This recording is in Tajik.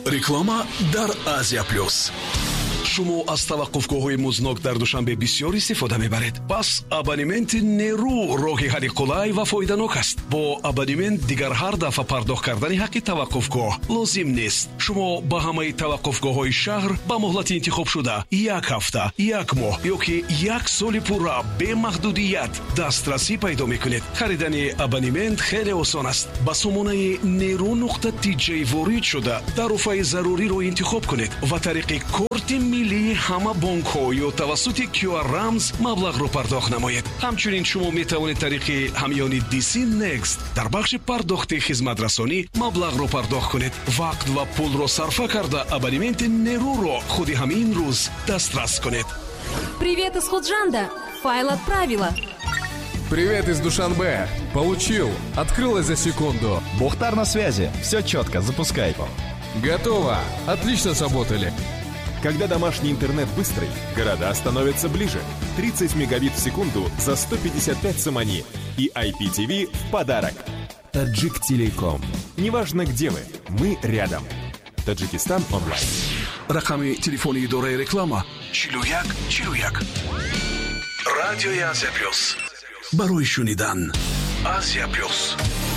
реклама дар Азия плюс. шумо аз таваққуфгоҳҳои музнок дар душанбе бисёр истифода мебаред. пас абонементи нерӯ роҳи ҳалли қулай ва фоиданок аст. бо абонемент дигар ҳар дафъа пардохт кардани ҳаққи таваққуфгоҳ лозим нест. шумо ба ҳамаи таваққуфгоҳҳои шаҳр ба моҳлати интихобшуда 1 ҳафта, 1 моҳ ё ки 1 соли пурра бемаҳдудият дастрасӣ пайдо мекунед. харидани абонемент хеле осон аст. ба сомонаи neru.tj ворид шуда тарофаи заруриро интихоб кунед ва тариқи корти миллии ҳама бонкҳо ё тавассути QR рамз маблағро пардохт намоед. ҳамчунин шумо метавонед тариқи ҳамёни DC Next дар бахши пардохти хизматрасонӣ маблағро пардохт кунед. вақт ва пулро сарфа карда абонементи неруро худи ҳамин рӯз дастрас кунед. Привет из Худжанда. Файл отправила. Привет из Душанбе. Получил. Открылось за секунду. Бухтар на связи. Все четко, запускай. Готово. Отлично сработали. Когда домашний интернет быстрый, города становятся ближе. 30 мегабит в секунду за 155 сомани. И IPTV в подарок. Таджик Телеком. Неважно, где вы, мы рядом. Таджикистан онлайн. рақами телефони идораи реклама 41 41. радиои Азия плюс. барои шунидан Азия плюс.